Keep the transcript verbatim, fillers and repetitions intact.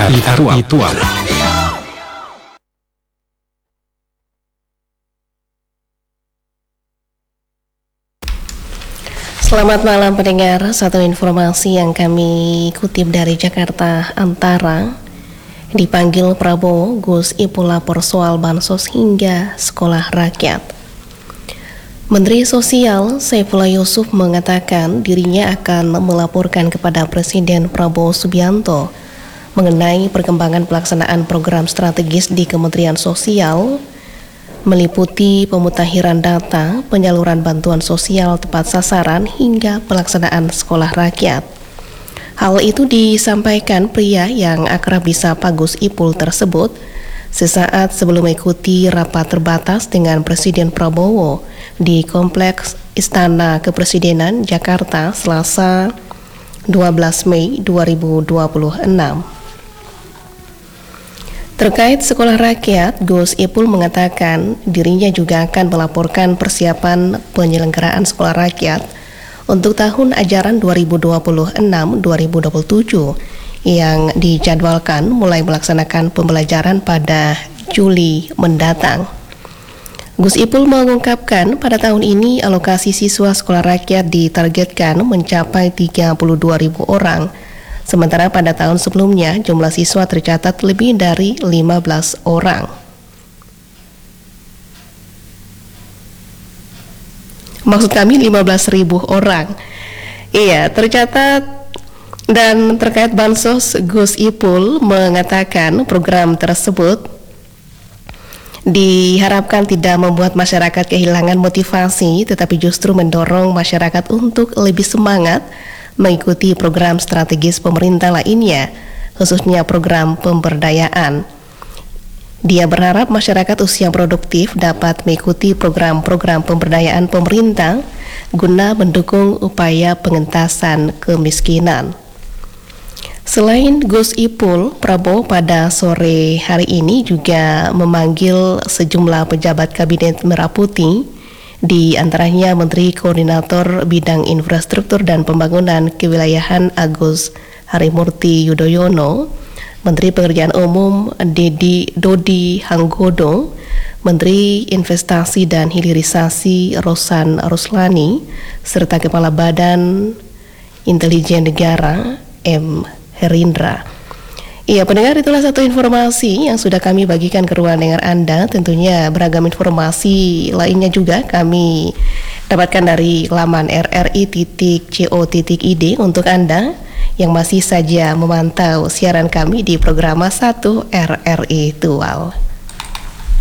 R I Tual. Selamat malam pendengar, satu informasi yang kami kutip dari Jakarta Antara. Dipanggil Prabowo, Gus Ipul lapor soal bansos hingga sekolah rakyat. Menteri Sosial Saifullah Yusuf mengatakan dirinya akan melaporkan kepada Presiden Prabowo Subianto mengenai perkembangan pelaksanaan program strategis di Kementerian Sosial, meliputi pemutakhiran data, penyaluran bantuan sosial tepat sasaran, hingga pelaksanaan sekolah rakyat. Hal itu disampaikan pria yang akrab disapa Gus Ipul tersebut sesaat sebelum mengikuti rapat terbatas dengan Presiden Prabowo di Kompleks Istana Kepresidenan Jakarta Selasa dua belas Mei dua ribu dua puluh enam. Terkait sekolah rakyat, Gus Ipul mengatakan dirinya juga akan melaporkan persiapan penyelenggaraan sekolah rakyat untuk tahun ajaran dua ribu dua puluh enam dua ribu dua puluh tujuh yang dijadwalkan mulai melaksanakan pembelajaran pada Juli mendatang. Gus Ipul mengungkapkan pada tahun ini alokasi siswa sekolah rakyat ditargetkan mencapai tiga puluh dua ribu orang. Sementara pada tahun sebelumnya jumlah siswa tercatat lebih dari lima belas orang. Maksud kami lima belas ribu orang. Iya, tercatat. Dan terkait bansos, Gus Ipul mengatakan program tersebut diharapkan tidak membuat masyarakat kehilangan motivasi, tetapi justru mendorong masyarakat untuk lebih semangat mengikuti program strategis pemerintah lainnya, khususnya program pemberdayaan. Dia berharap masyarakat usia produktif dapat mengikuti program-program pemberdayaan pemerintah guna mendukung upaya pengentasan kemiskinan. Selain Gus Ipul, Prabowo pada sore hari ini juga memanggil sejumlah pejabat Kabinet Merah Putih, di antaranya Menteri Koordinator Bidang Infrastruktur dan Pembangunan Kewilayahan Agus Harimurti Yudhoyono, Menteri Pekerjaan Umum Dedi Dodi Hanggodo, Menteri Investasi dan Hilirisasi Rosan Ruslani, serta Kepala Badan Intelijen Negara M. Herindra. Iya pendengar, itulah satu informasi yang sudah kami bagikan ke ruang dengar Anda. Tentunya beragam informasi lainnya juga kami dapatkan dari laman r r i titik co titik i d untuk Anda yang masih saja memantau siaran kami di program satu R R I Tual.